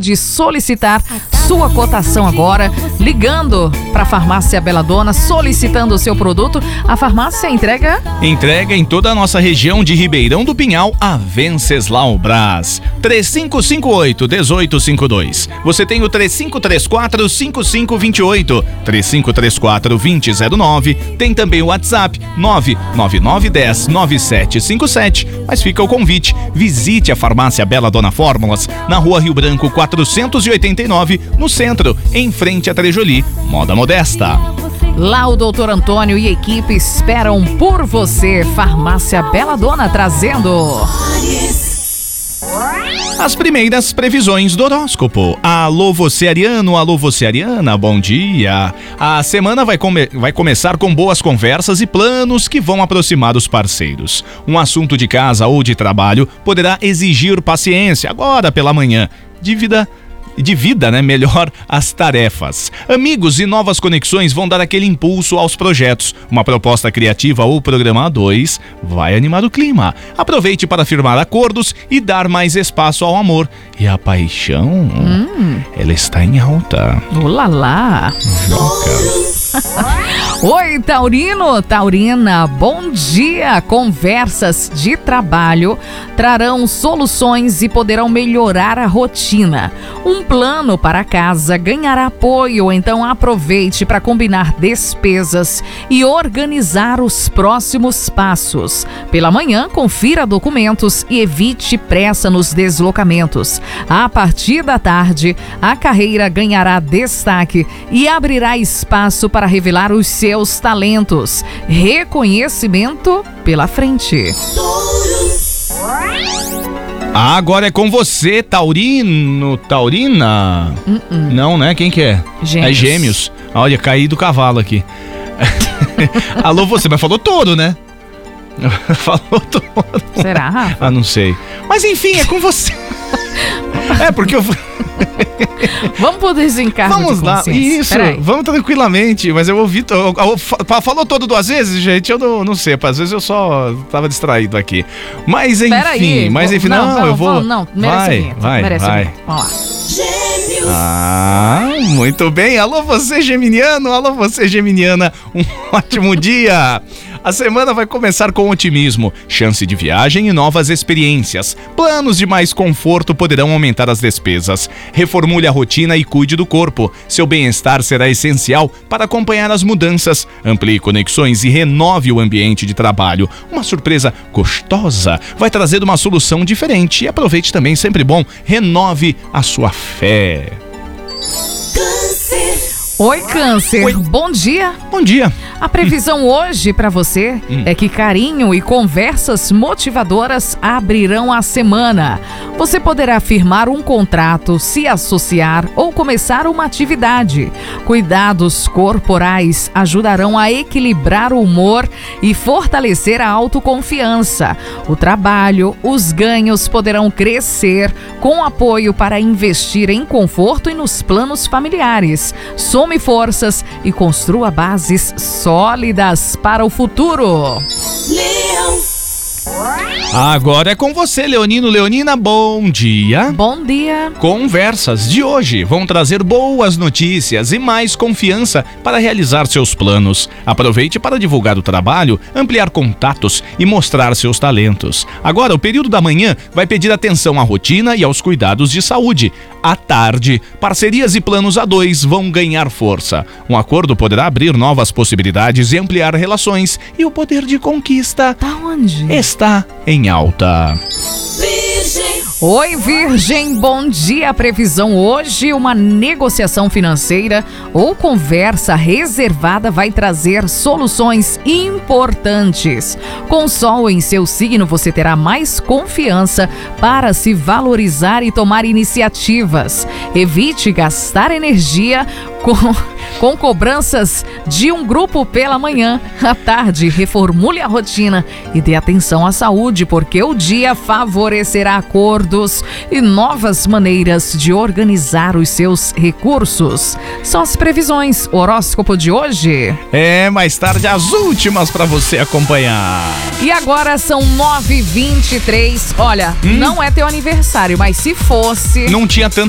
de solicitar sua cotação agora, ligando para a Farmácia Bela Dona, solicitando o seu produto. A farmácia entrega em toda a nossa região de Ribeirão do Pinhal, a Venceslau Brás. 3558-1852. Você tem o 3534-5528, 3534-2009. Tem também o WhatsApp 99910-9757. Mas fica o convite, visite a Farmácia Bela Dona Fórmulas, na Rua Rio Branco 489, no centro, em frente a Trejoli. Moda modesta. Lá o Dr. Antônio e equipe esperam por você. Farmácia Bela Dona trazendo as primeiras previsões do horóscopo. Alô, você ariano, alô, você ariana, bom dia. A semana vai começar com boas conversas e planos que vão aproximar os parceiros. Um assunto de casa ou de trabalho poderá exigir paciência agora pela manhã. Divida, melhor as tarefas. Amigos e novas conexões vão dar aquele impulso aos projetos. Uma proposta criativa ou programa A2 vai animar o clima. Aproveite para firmar acordos e dar mais espaço ao amor. E a paixão, ela está em alta. Olá! Oi, Taurino, Taurina, bom dia! Conversas de trabalho trarão soluções e poderão melhorar a rotina. Um plano para casa ganhará apoio, então aproveite para combinar despesas e organizar os próximos passos. Pela manhã, confira documentos e evite pressa nos deslocamentos. A partir da tarde, a carreira ganhará destaque e abrirá espaço para revelar os seus talentos. Reconhecimento pela frente. Agora é com você, Taurino, Taurina? Não, né? Quem que é? Gêmeos. É Gêmeos. Olha, caí do cavalo aqui. Alô, você, mas falou todo, né? Falou todo. Será, Rafa? Ah, não sei. Mas enfim, é com você. É, porque eu... Vamos pro desencargo. Vamos lá, isso, vamos tranquilamente. Mas eu ouvi, falou todo 2 vezes, gente, eu não sei, às vezes eu só tava distraído aqui. Mas enfim, eu vou... Não, merece vai. Vamos lá. Ah, muito bem, alô você geminiano, alô você geminiana, um ótimo dia. A semana vai começar com otimismo, chance de viagem e novas experiências. Planos de mais conforto poderão aumentar as despesas. Reformule a rotina e cuide do corpo. Seu bem-estar será essencial para acompanhar as mudanças. Amplie conexões e renove o ambiente de trabalho. Uma surpresa gostosa vai trazer uma solução diferente. E aproveite também, sempre bom, renove a sua fé. Oi, Câncer. Oi. Bom dia. Bom dia. A previsão hoje para você é que carinho e conversas motivadoras abrirão a semana. Você poderá firmar um contrato, se associar ou começar uma atividade. Cuidados corporais ajudarão a equilibrar o humor e fortalecer a autoconfiança. O trabalho, os ganhos poderão crescer com apoio para investir em conforto e nos planos familiares. Some forças e construa bases sólidas para o futuro. Leão. Agora é com você, Leonino, Leonina, bom dia. Bom dia. Conversas de hoje vão trazer boas notícias e mais confiança para realizar seus planos. Aproveite para divulgar o trabalho, ampliar contatos e mostrar seus talentos. Agora, o período da manhã vai pedir atenção à rotina e aos cuidados de saúde. À tarde, parcerias e planos A2 vão ganhar força. Um acordo poderá abrir novas possibilidades e ampliar relações. E o poder de conquista Tá onde? está em alta. Virgem. Oi, Virgem, bom dia. A previsão hoje, uma negociação financeira ou conversa reservada vai trazer soluções importantes. Com Sol em seu signo, você terá mais confiança para se valorizar e tomar iniciativas. Evite gastar energia com cobranças de um grupo pela manhã. À tarde, reformule a rotina e dê atenção à saúde, porque o dia favorecerá acordos e novas maneiras de organizar os seus recursos. São as previsões. Horóscopo de hoje. Mais tarde as últimas para você acompanhar. E agora são 9h23. Olha, não é teu aniversário, mas se fosse... Não tinha tanto